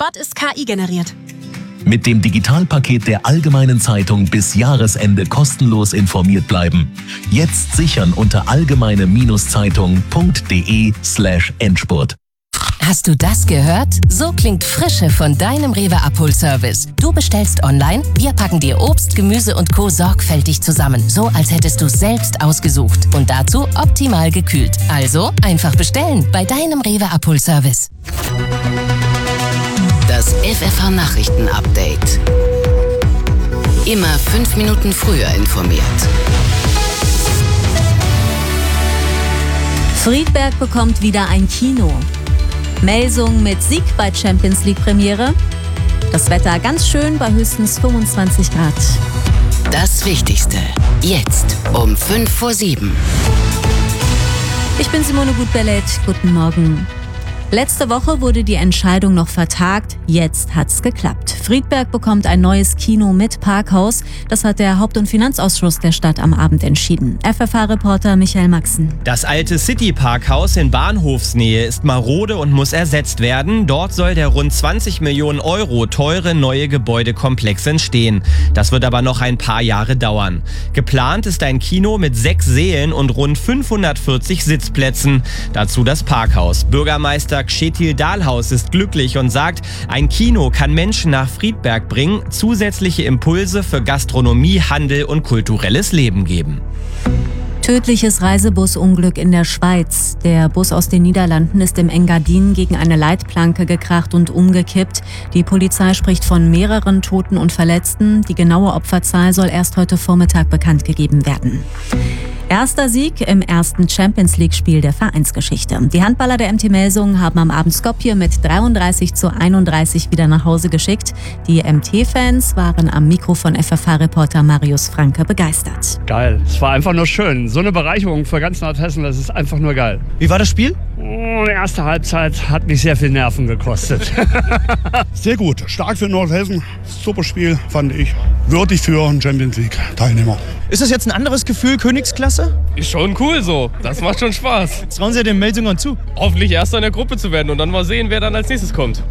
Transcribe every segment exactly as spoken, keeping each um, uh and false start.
Spot ist K I generiert. Mit dem Digitalpaket der Allgemeinen Zeitung bis Jahresende kostenlos informiert bleiben. Jetzt sichern unter allgemeine-zeitung.de slash Endspurt. Hast du das gehört? So klingt Frische von deinem Rewe-Abholservice. Du bestellst online, wir packen dir Obst, Gemüse und Co. sorgfältig zusammen. So, als hättest du es selbst ausgesucht. Und dazu optimal gekühlt. Also einfach bestellen bei deinem Rewe-Abholservice. Das F F H-Nachrichten-Update. Immer fünf Minuten früher informiert. Friedberg bekommt wieder ein Kino. Melsung mit Sieg bei Champions League Premiere. Das Wetter ganz schön bei höchstens fünfundzwanzig Grad. Das Wichtigste. Jetzt um fünf vor sieben. Ich bin Simone Gutberlet. Guten Morgen. Letzte Woche wurde die Entscheidung noch vertagt, jetzt hat's geklappt. Friedberg bekommt ein neues Kino mit Parkhaus. Das hat der Haupt- und Finanzausschuss der Stadt am Abend entschieden. F F H-Reporter Michael Maxen. Das alte City-Parkhaus in Bahnhofsnähe ist marode und muss ersetzt werden. Dort soll der rund zwanzig Millionen Euro teure neue Gebäudekomplex entstehen. Das wird aber noch ein paar Jahre dauern. Geplant ist ein Kino mit sechs Sälen und rund fünfhundertvierzig Sitzplätzen. Dazu das Parkhaus. Bürgermeister Kjetil Dahlhaus ist glücklich und sagt, ein Kino kann Menschen nach Friedberg bringen, zusätzliche Impulse für Gastronomie, Handel und kulturelles Leben geben. Tödliches Reisebusunglück in der Schweiz. Der Bus aus den Niederlanden ist im Engadin gegen eine Leitplanke gekracht und umgekippt. Die Polizei spricht von mehreren Toten und Verletzten. Die genaue Opferzahl soll erst heute Vormittag bekannt gegeben werden. Erster Sieg im ersten Champions-League-Spiel der Vereinsgeschichte. Die Handballer der M T Melsungen haben am Abend Skopje mit dreiunddreißig zu einunddreißig wieder nach Hause geschickt. Die M T-Fans waren am Mikro von F F H-Reporter Marius Franke begeistert. Geil, es war einfach nur schön. So eine Bereicherung für ganz Nordhessen, das ist einfach nur geil. Wie war das Spiel? Oh, die erste Halbzeit hat mich sehr viel Nerven gekostet. Sehr gut, stark für Nordhessen. Super Spiel, fand ich. Würdig für einen Champions-League-Teilnehmer. Ist das jetzt ein anderes Gefühl, Königsklasse? Ist schon cool so. Das macht schon Spaß. Trauen Sie den Melsungern zu? Hoffentlich Erster in der Gruppe zu werden und dann mal sehen, wer dann als nächstes kommt.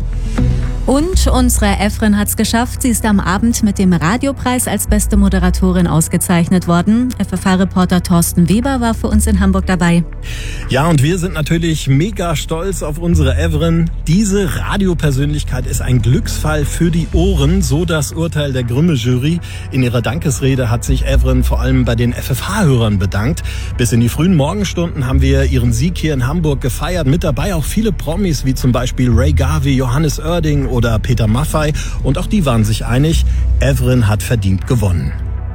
Und unsere Efren hat's geschafft. Sie ist am Abend mit dem Radiopreis als beste Moderatorin ausgezeichnet worden. F F H-Reporter Thorsten Weber war für uns in Hamburg dabei. Ja, und wir sind natürlich mega stolz auf unsere Efren. Diese Radiopersönlichkeit ist ein Glücksfall für die Ohren, so das Urteil der Grimme-Jury. In ihrer Dankesrede hat sich Efren vor allem bei den F F H-Hörern bedankt. Bis in die frühen Morgenstunden haben wir ihren Sieg hier in Hamburg gefeiert. Mit dabei auch viele Promis, wie zum Beispiel Ray Garvey, Johannes Oerding oder Peter Maffay. Und auch die waren sich einig, Efren hat verdient gewonnen.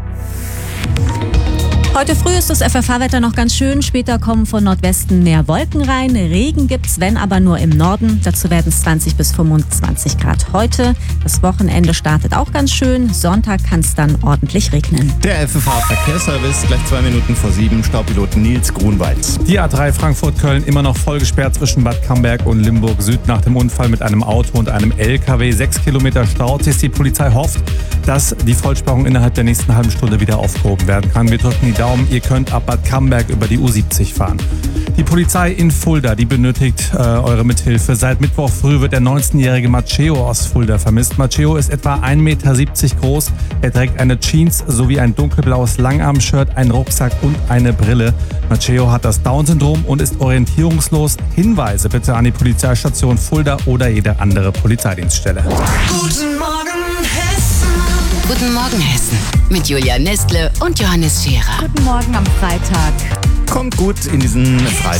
Heute früh ist das F F H-Wetter noch ganz schön. Später kommen von Nordwesten mehr Wolken rein. Regen gibt's, wenn aber nur im Norden. Dazu werden es zwanzig bis fünfundzwanzig Grad heute. Das Wochenende startet auch ganz schön. Sonntag kann es dann ordentlich regnen. Der F F H-Verkehrsservice, gleich zwei Minuten vor sieben, Staupilot Nils Grunwald. Die A drei Frankfurt-Köln immer noch voll gesperrt zwischen Bad Camberg und Limburg Süd nach dem Unfall mit einem Auto und einem L K W. Sechs Kilometer Stau. Die Polizei hofft, dass die Vollsperrung innerhalb der nächsten halben Stunde wieder aufgehoben werden kann. Wir drücken die Daumen. Ihr könnt ab Bad Camberg über die U siebzig fahren. Die Polizei in Fulda, die benötigt äh, eure Mithilfe. Seit Mittwoch früh wird der neunzehnjährige Matteo aus Fulda vermisst. Matteo ist etwa ein Meter siebzig groß. Er trägt eine Jeans sowie ein dunkelblaues Langarm-Shirt, einen Rucksack und eine Brille. Matteo hat das Down-Syndrom und ist orientierungslos. Hinweise bitte an die Polizeistation Fulda oder jede andere Polizeidienststelle. Guten Morgen Hessen. Guten Morgen Hessen. Mit Julia Nestle und Johannes Scherer. Guten Morgen am Freitag. Kommt gut in diesen Freitag.